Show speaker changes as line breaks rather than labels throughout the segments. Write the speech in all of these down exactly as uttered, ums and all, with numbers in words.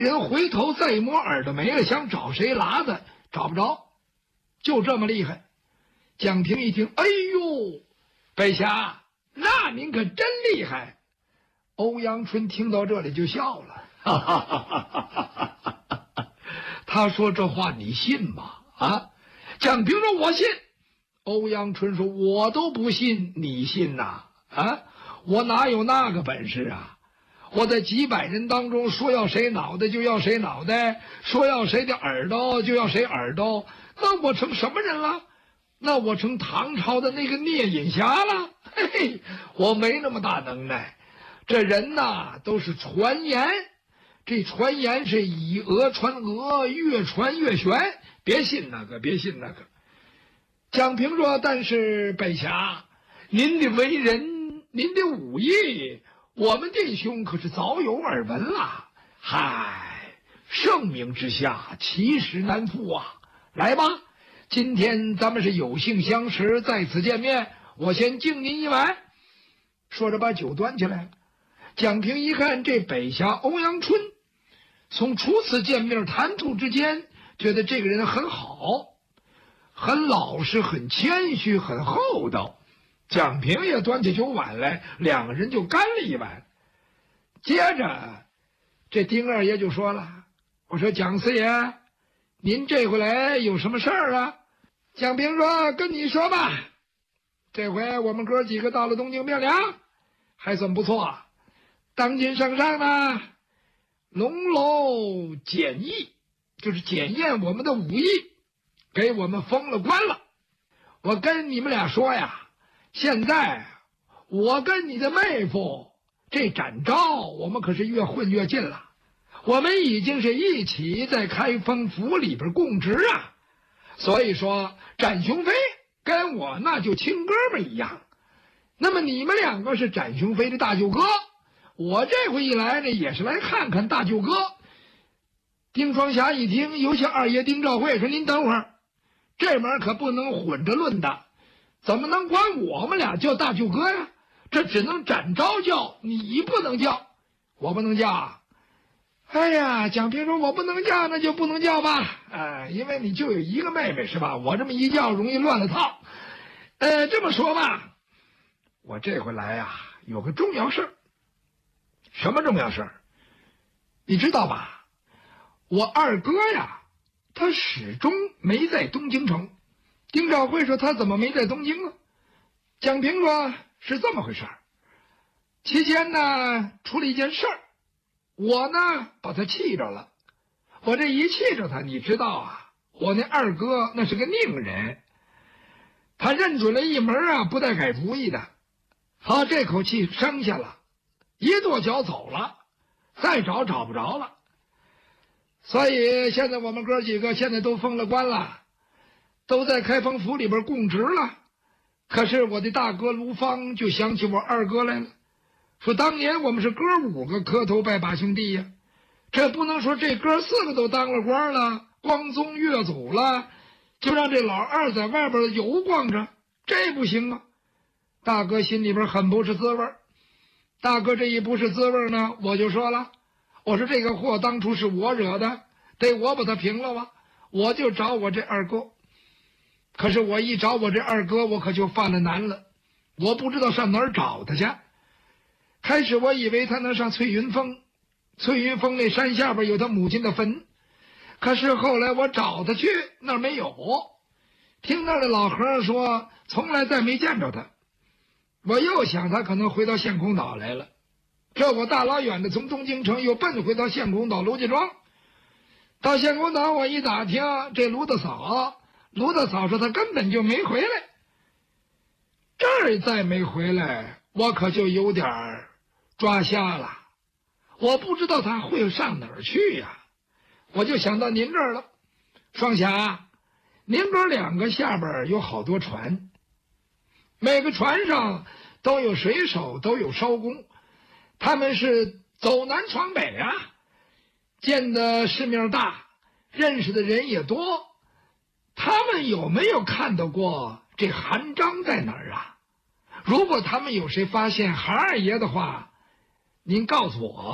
人回头再一摸，耳朵没了，想找谁拉的，找不着，就这么厉害。蒋平一听，哎呦，北侠，那您可真厉害。欧阳春听到这里就笑了，哈哈哈哈哈哈！他说这话你信吗？啊？蒋平说我信。欧阳春说我都不信，你信呐？啊？我哪有那个本事啊？我在几百人当中说要谁脑袋就要谁脑袋，说要谁的耳朵就要谁耳朵，那我成什么人了？那我成唐朝的那个聂隐侠了。嘿嘿，我没那么大能耐。这人呐都是传言，这传言是以讹传讹，越传越玄，别信那个，别信那个。蒋平说，但是北侠，您的为人，您的武艺，我们弟兄可是早有耳闻了。嗨，盛名之下，其实难副啊。来吧，今天咱们是有幸相识，在此见面，我先敬您一碗。说着把酒端起来了。蒋平一看这北侠欧阳春，从初次见面谈吐之间，觉得这个人很好，很老实，很谦虚，很厚道。蒋平也端起酒碗来，两个人就干了一碗。接着这丁二爷就说了，我说蒋四爷，您这回来有什么事儿啊？蒋平说，跟你说吧，这回我们哥几个到了东京汴梁，还算不错。当今圣上呢，龙楼检疫，就是检验我们的武艺，给我们封了官了。我跟你们俩说呀，现在我跟你的妹夫这展昭，我们可是越混越近了。我们已经是一起在开封府里边供职啊，所以说展雄飞跟我那就亲哥们一样。那么你们两个是展雄飞的大舅哥，我这回一来呢，也是来看看大舅哥。丁双侠一听，尤其二爷丁兆会说，您等会儿，这门可不能混着论的，怎么能管我们俩叫大舅哥呀？这只能展昭叫，你不能叫。我不能叫啊。哎呀，蒋平说，我不能叫，那就不能叫吧。哎，因为你就有一个妹妹是吧？我这么一叫容易乱了套。呃，这么说吧，我这回来呀，有个重要事儿。什么重要事儿？你知道吧？我二哥呀，他始终没在东京城。丁兆会说，他怎么没在东京啊？蒋平说，是这么回事儿。期间呢，出了一件事儿，我呢把他气着了。我这一气着他，你知道啊，我那二哥那是个佞人，他认准了一门啊不带改主意的。好，这口气生下了，一跺脚走了，再找找不着了。所以现在我们哥几个现在都封了官了，都在开封府里边供职了。可是我的大哥卢芳就想起我二哥来了，说当年我们是哥五个磕头拜把兄弟呀，这不能说这哥四个都当了官了，光宗越祖了，就让这老二在外边游逛着，这不行啊。大哥心里边很不是滋味。大哥这一不是滋味呢，我就说了，我说这个祸当初是我惹的，得我把他平了吧。我就找我这二哥，可是我一找我这二哥，我可就犯了难了，我不知道上哪儿找他去。开始我以为他能上翠云峰，翠云峰那山下边有他母亲的坟，可是后来我找他去，那儿没有。听那儿的老和尚说，从来再没见着他。我又想他可能回到县空岛来了，这我大老远的从东京城又奔回到县空岛卢家庄。到县空岛我一打听，这卢大嫂，卢大嫂说他根本就没回来。这儿再没回来，我可就有点抓瞎了，我不知道他会上哪儿去呀。我就想到您这儿了，双侠，您哥两个下边有好多船，每个船上都有水手，都有艄工，他们是走南闯北啊，见的世面大，认识的人也多。他们有没有看到过这韩章在哪儿啊？如果他们有谁发现韩二爷的话，您告诉我，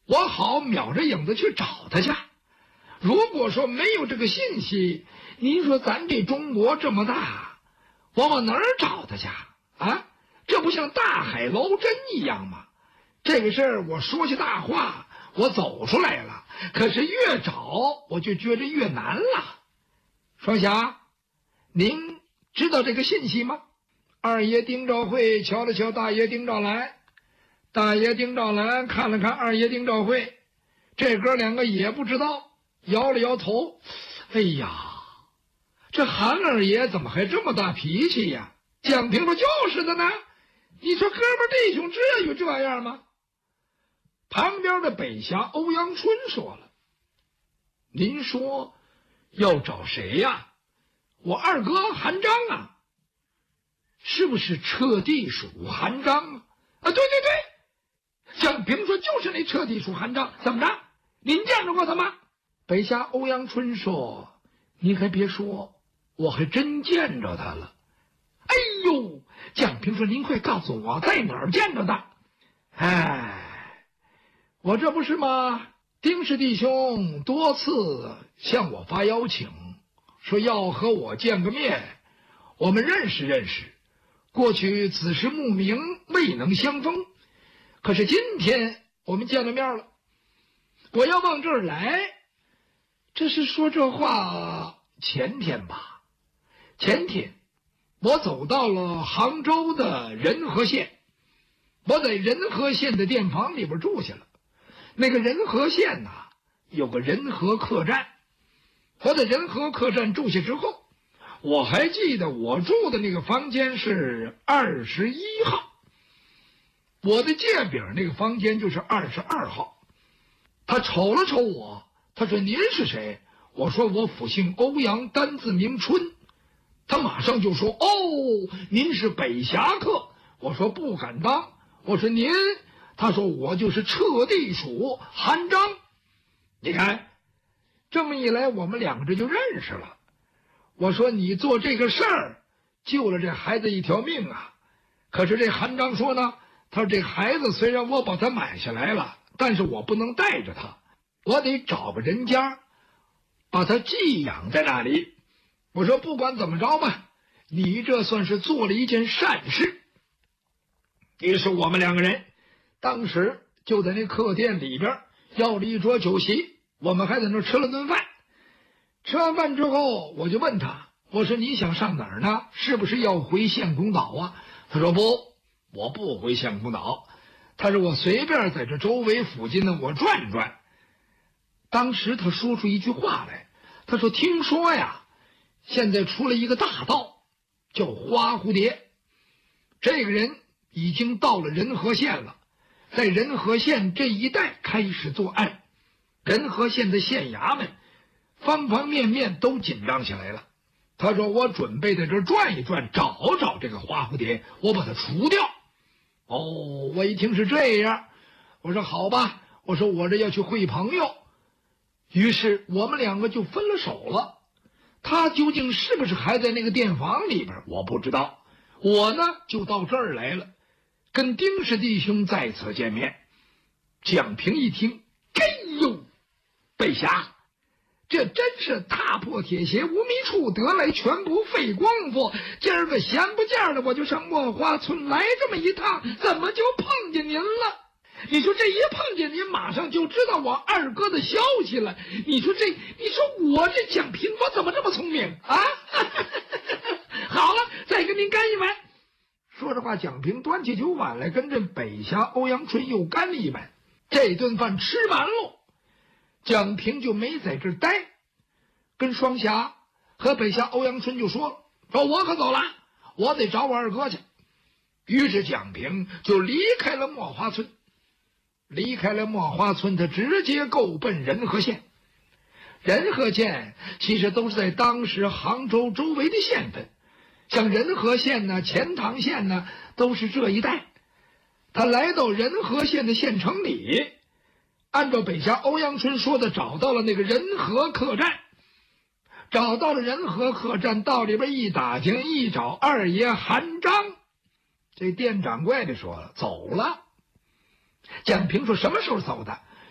我好秒着影子去找他去。如果说没有这个信息，您说咱这中国这么大，我往哪儿找他去啊？这不像大海捞针一样吗？这个事儿我说句大话，我走出来了，可是越找我就觉着越难了。双侠，您知道这个信息吗？二爷丁兆会瞧了瞧大爷丁兆兰，大爷丁兆兰看了看二爷丁兆会，这哥两个也不知道，摇了摇头。哎呀，这韩二爷怎么还这么大脾气呀？蒋平说就是的呢，你说哥们弟兄至于这样吗？旁边的北侠欧阳春说了，您说要找谁呀？我二哥韩章啊。是不是彻地鼠韩章啊？啊，对对对，蒋平说就是那彻地鼠韩章。怎么着？您见着过他吗？北侠欧阳春说，您还别说，我还真见着他了。哎呦，蒋平说您快告诉我在哪儿见着的。哎，我这不是吗？丁氏弟兄多次向我发邀请，说要和我见个面，我们认识认识。过去子时慕名未能相逢，可是今天我们见了面了。我要往这儿来，这是说这话前天吧？前天我走到了杭州的仁和县，我在仁和县的店房里边住下了。那个仁和县呐、啊，有个仁和客栈。我在仁和客栈住下之后，我还记得我住的那个房间是二十一号，我的借饼那个房间就是二十二号。他瞅了瞅我，他说您是谁？我说我府姓欧阳，单字名春。他马上就说哦，您是北侠客。我说不敢当。我说您，他说我就是彻地鼠韩章。你看这么一来，我们两个这就认识了。我说你做这个事儿救了这孩子一条命啊。可是这韩章说呢，他说这孩子虽然我把他买下来了，但是我不能带着他，我得找个人家把他寄养在那里。我说不管怎么着吧，你这算是做了一件善事。于是我们两个人当时就在那客店里边要了一桌酒席，我们还在那吃了顿饭。吃完饭之后，我就问他，我说你想上哪儿呢？是不是要回县公岛啊？他说不，我不回县公岛。他说我随便在这周围附近呢我转转。当时他说出一句话来，他说听说呀，现在出了一个大盗，叫花蝴蝶。这个人已经到了仁和县了，在仁和县这一带开始作案。仁和县的县衙门方方面面都紧张起来了。他说我准备在这转一转，找找这个花蝴蝶，我把它除掉。哦，我一听是这样，我说好吧，我说我这要去会朋友。于是我们两个就分了手了。他究竟是不是还在那个店房里边，我不知道。我呢就到这儿来了，跟丁氏弟兄再次见面。蒋平一听，哎呦，北侠，这真是踏破铁鞋无觅处，得来全不费功夫。今儿个闲不见的，我就上墨花村来这么一趟，怎么就碰见您了？你说这一碰见您，马上就知道我二哥的消息了。你说这，你说我这蒋平，我怎么这么聪明啊？好了，再跟您干一碗。说着话，蒋平端起酒碗来，跟这北侠欧阳春又干了一碗。这顿饭吃完喽，蒋平就没在这儿待，跟双侠和北侠欧阳春就说了，说我可走了，我得找我二哥去。于是蒋平就离开了墨花村。离开了墨花村，他直接够奔仁和县。仁和县其实都是在当时杭州周围的县份，像仁和县呢、钱塘县呢，都是这一带。他来到仁和县的县城里，按照北侠欧阳春说的，找到了那个仁和客栈。找到了仁和客栈，到里边一打听，一找二爷韩章。这店掌柜的说了，走了。蒋平说什么时候走的？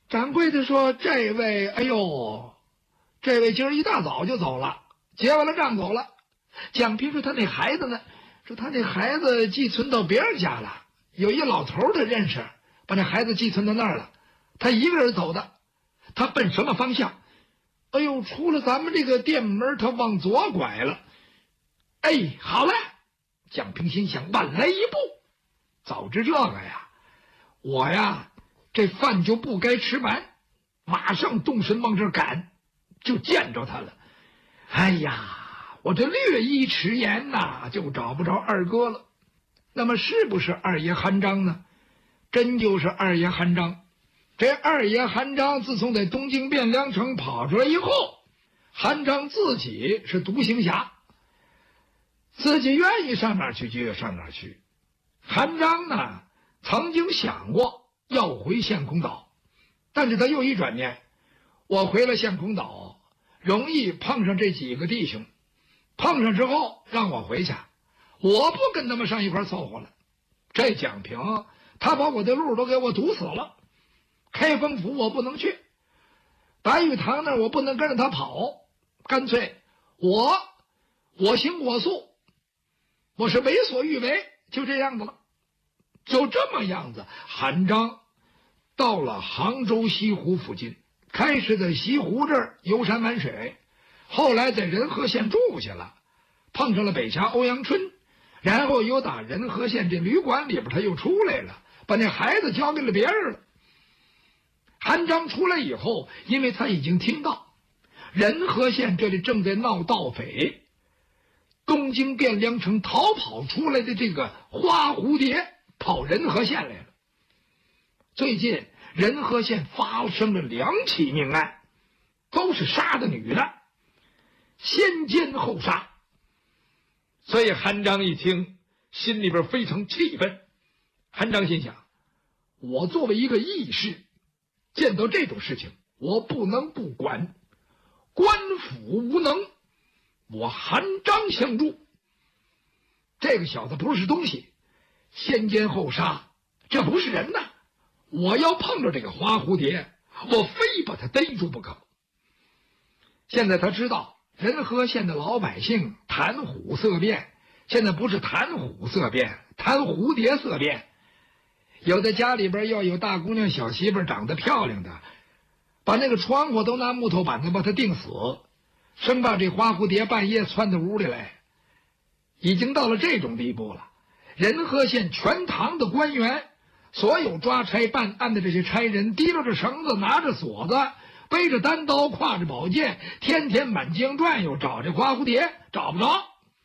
掌柜的说：“这位，哎呦，这位今儿一大早就走了，结完了账走了。”蒋平说：“他那孩子呢？说他那孩子寄存到别人家了，有一老头他认识，把那孩子寄存到那儿了。他一个人走的，他奔什么方向？哎呦，出了咱们这个店门，他往左拐了。哎，好了。”蒋平心想，晚来一步，早知这个呀，我呀这饭就不该吃完，马上动身往这儿赶，就见着他了。哎呀，我这略一迟延呐，就找不着二哥了。那么是不是二爷韩章呢？真就是二爷韩章。这二爷韩章自从在东京汴梁城跑出来以后，韩章自己是独行侠，自己愿意上哪儿去就上哪儿去。韩章呢，曾经想过要回县空岛，但是他又一转念，我回了县空岛，容易碰上这几个弟兄，碰上之后让我回去，我不跟他们上一块凑合了。这蒋平他把我的路都给我堵死了，开封府我不能去，白玉堂那儿我不能跟着他跑，干脆我我行我素，我是为所欲为，就这样子了。就这么样子，韩章到了杭州西湖附近，开始在西湖这儿游山玩水，后来在仁和县住下了，碰上了北峡欧阳春，然后又打仁和县这旅馆里边他又出来了，把那孩子交给了别人了。韩章出来以后，因为他已经听到仁和县这里正在闹盗匪，东京汴梁城逃跑出来的这个花蝴蝶跑仁和县来了。最近仁和县发生了两起命案，都是杀的女的，先奸后杀。所以韩章一听，心里边非常气愤。韩章心想，我作为一个义士，见到这种事情我不能不管，官府无能，我韩章相助。这个小子不是东西，先奸后杀，这不是人呐！我要碰着这个花蝴蝶，我非把他逮住不可。现在他知道仁和县的老百姓谈虎色变，现在不是谈虎色变，谈蝴蝶色变。有的家里边要有大姑娘小媳妇长得漂亮的，把那个窗户都拿木头板子把它钉死，生怕这花蝴蝶半夜窜到屋里来。已经到了这种地步了，仁和县全堂的官员，所有抓差办案的这些差人，提溜着绳子，拿着锁子，背着单刀，挎着宝剑，天天满江转悠，找这花蝴蝶，找不着。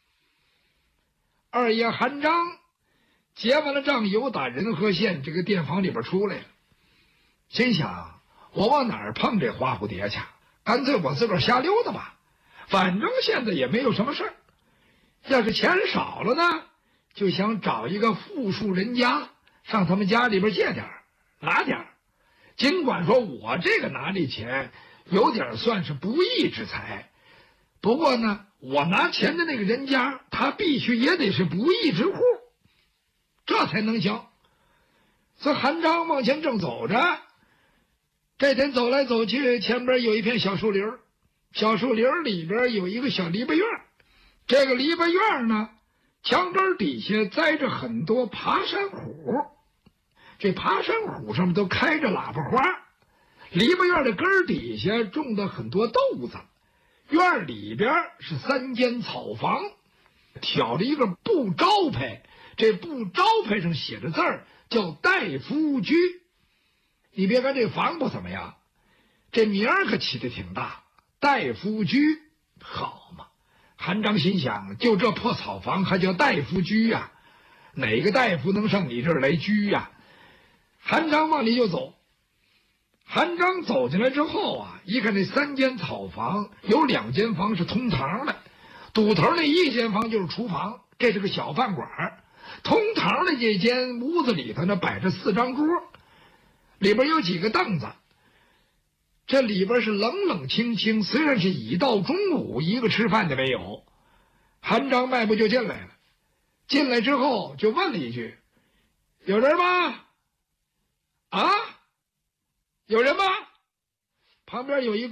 二爷韩章结完了账，由打仁和县这个店房里边出来了，心想我往哪儿碰这花蝴蝶去？干脆我自个儿瞎溜达吧，反正现在也没有什么事儿。要是钱少了呢，就想找一个富庶人家，上他们家里边借点儿，拿点儿。尽管说我这个拿这钱有点算是不义之财，不过呢，我拿钱的那个人家，他必须也得是不义之户，这才能行。所以韩章往前正走着，这天走来走去，前边有一片小树林，小树林里边有一个小篱笆院，这个篱笆院呢，墙根底下栽着很多爬山虎，这爬山虎上面都开着喇叭花。篱笆院的根底下种的很多豆子，院里边是三间草房，挑着一个布招牌，这布招牌上写着字儿，叫大夫居。你别看这房不怎么样，这名儿可起得挺大，大夫居，好嘛！韩章心想，就这破草房还叫大夫居呀、啊？哪个大夫能上你这儿来居呀、啊？韩章往里就走。韩章走进来之后啊，一看这三间草房，有两间房是通堂的，堵头那一间房就是厨房，这是个小饭馆。通堂的这间屋子里头呢，摆着四张桌，里边有几个凳子。这里边是冷冷清清，虽然是已到中午，一个吃饭的没有。韩章迈步就进来了，进来之后就问了一句：“有人吗？”啊， 有人吗？旁边有一